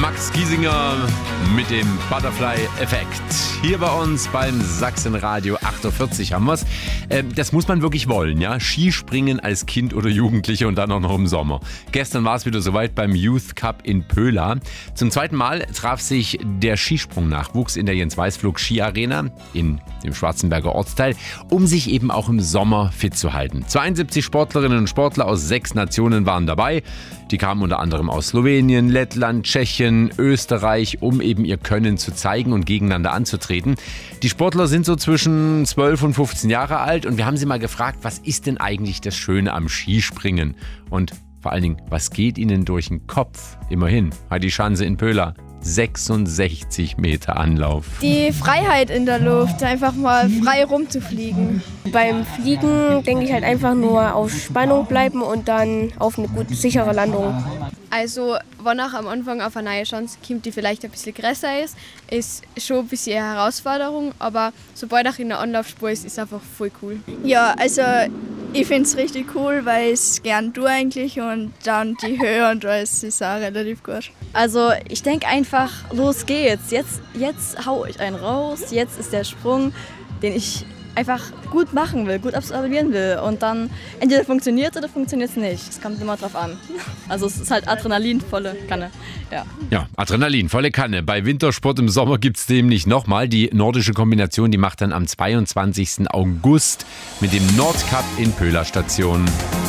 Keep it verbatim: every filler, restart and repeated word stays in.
Max Giesinger mit dem Butterfly-Effekt. Hier bei uns beim Sachsenradio acht Uhr vierzig haben wir es. Das muss man wirklich wollen, ja? Skispringen als Kind oder Jugendliche und dann auch noch im Sommer. Gestern war es wieder soweit beim Youth Cup in Pöhla. Zum zweiten Mal traf sich der Skisprung-Nachwuchs in der Jens-Weißflug-Ski-Arena in dem Schwarzenberger Ortsteil, um sich eben auch im Sommer fit zu halten. zweiundsiebzig Sportlerinnen und Sportler aus sechs Nationen waren dabei. Die kamen unter anderem aus Slowenien, Lettland, Tschechien, Österreich, um eben ihr Können zu zeigen und gegeneinander anzutreten. Die Sportler sind so zwischen zwölf und fünfzehn Jahre alt und wir haben sie mal gefragt, was ist denn eigentlich das Schöne am Skispringen? Und vor allen Dingen, was geht ihnen durch den Kopf? Immerhin, Heidi Schanze in Pöhla. sechsundsechzig Meter Anlauf. Die Freiheit in der Luft, einfach mal frei rumzufliegen. Beim Fliegen denke ich halt einfach nur auf Spannung bleiben und dann auf eine gute, sichere Landung. Also, wenn auch am Anfang auf eine neue Chance kommt, die vielleicht ein bisschen größer ist, ist schon ein bisschen eine Herausforderung, aber sobald auch in der Anlaufspur ist, ist es einfach voll cool. Ja, also ich finde es richtig cool, weil ich es gern tue eigentlich und dann die Höhe und alles ist auch relativ gut. Also ich denke einfach, los geht's, jetzt, jetzt hau ich einen raus, jetzt ist der Sprung, den ich einfach gut machen will, gut absolvieren will und dann entweder funktioniert es oder funktioniert es nicht. Es kommt immer drauf an. Also es ist halt Adrenalin, volle Kanne. Ja, ja, Adrenalin, volle Kanne. Bei Wintersport im Sommer gibt es dem nicht nochmal. Die nordische Kombination, die macht dann am zweiundzwanzigsten August mit dem Nordcup in Pöhla Station.